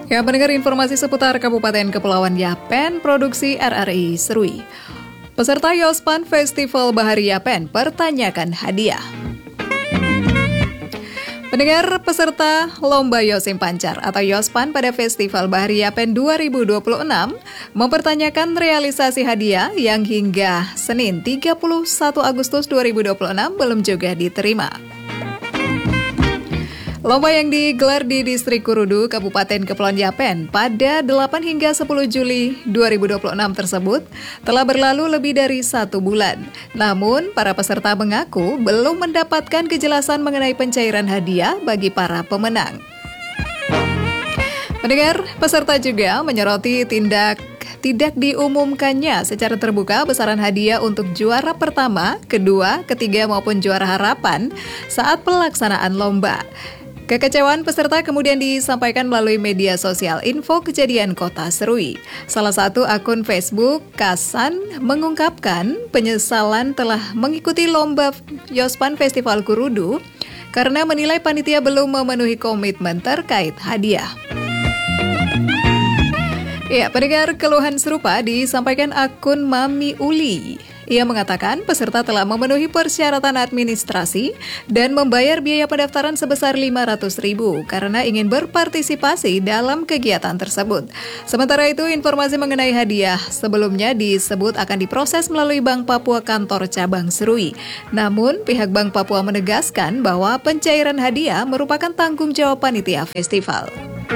Ya, pendengar informasi seputar Kabupaten Kepulauan Yapen, produksi RRI Serui. Peserta Yospan Festival Bahari Yapen pertanyakan hadiah. Pendengar, peserta Lomba Yosim Pancar atau Yospan pada Festival Bahari Yapen 2026 mempertanyakan realisasi hadiah yang hingga Senin 31 Agustus 2026 belum juga diterima. Lomba yang digelar di Distrik Kurudu, Kabupaten Kepulauan Yapen pada 8 hingga 10 Juli 2026 tersebut telah berlalu lebih dari 1 bulan. Namun, para peserta mengaku belum mendapatkan kejelasan mengenai pencairan hadiah bagi para pemenang. Pendengar, peserta juga menyoroti tidak diumumkannya secara terbuka besaran hadiah untuk juara pertama, kedua, ketiga maupun juara harapan saat pelaksanaan lomba. Kekecewaan peserta kemudian disampaikan melalui media sosial Info Kejadian Kota Serui. Salah satu akun Facebook, Kasan, mengungkapkan penyesalan telah mengikuti lomba Yospan Festival Kurudu karena menilai panitia belum memenuhi komitmen terkait hadiah. Ya, pendengar, keluhan serupa disampaikan akun Mami Uli. Ia mengatakan peserta telah memenuhi persyaratan administrasi dan membayar biaya pendaftaran sebesar Rp500.000 karena ingin berpartisipasi dalam kegiatan tersebut. Sementara itu, informasi mengenai hadiah sebelumnya disebut akan diproses melalui Bank Papua Kantor Cabang Serui. Namun, pihak Bank Papua menegaskan bahwa pencairan hadiah merupakan tanggung jawab panitia festival.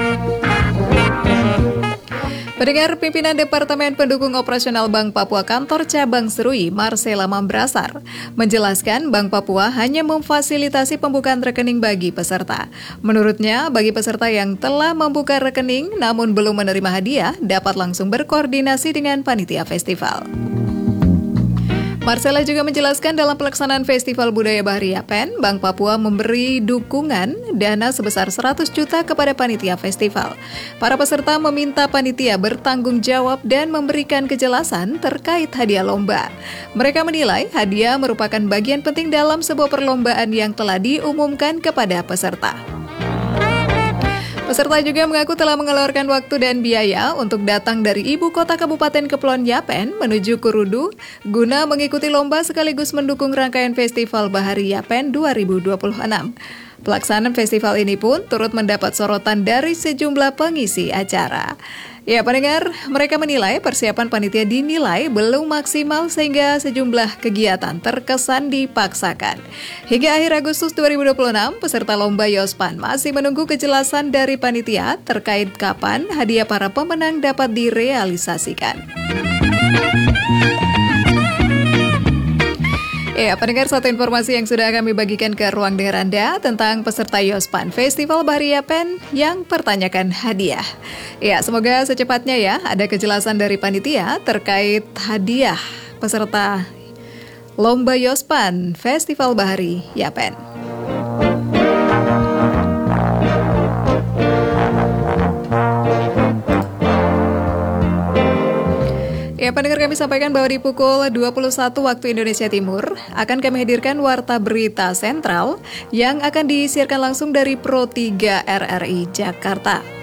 Pendengar, pimpinan Departemen Pendukung Operasional Bank Papua Kantor Cabang Serui, Marcela Mambrasar, menjelaskan Bank Papua hanya memfasilitasi pembukaan rekening bagi peserta. Menurutnya, bagi peserta yang telah membuka rekening namun belum menerima hadiah, dapat langsung berkoordinasi dengan panitia festival. Marcela juga menjelaskan dalam pelaksanaan Festival Budaya Bahari Yapen, Bank Papua memberi dukungan dana sebesar 100 juta kepada panitia festival. Para peserta meminta panitia bertanggung jawab dan memberikan kejelasan terkait hadiah lomba. Mereka menilai hadiah merupakan bagian penting dalam sebuah perlombaan yang telah diumumkan kepada peserta. Peserta juga mengaku telah mengeluarkan waktu dan biaya untuk datang dari ibu kota Kabupaten Kepulauan Yapen menuju Kurudu guna mengikuti lomba sekaligus mendukung rangkaian Festival Bahari Yapen 2026. Pelaksanaan festival ini pun turut mendapat sorotan dari sejumlah pengisi acara. Ya, pendengar, mereka menilai persiapan panitia dinilai belum maksimal sehingga sejumlah kegiatan terkesan dipaksakan. Hingga akhir Agustus 2026, peserta lomba Yospan masih menunggu kejelasan dari panitia terkait kapan hadiah para pemenang dapat direalisasikan. Ya, pendengar, satu informasi yang sudah kami bagikan ke ruang dengar Anda tentang peserta Yospan Festival Bahari Yapen yang pertanyakan hadiah. Ya, semoga secepatnya ya ada kejelasan dari panitia terkait hadiah peserta Lomba Yospan Festival Bahari Yapen. Ya, pendengar, kami sampaikan bahwa di pukul 21 waktu Indonesia Timur akan kami hadirkan Warta Berita Sentral yang akan disiarkan langsung dari Pro 3 RRI Jakarta.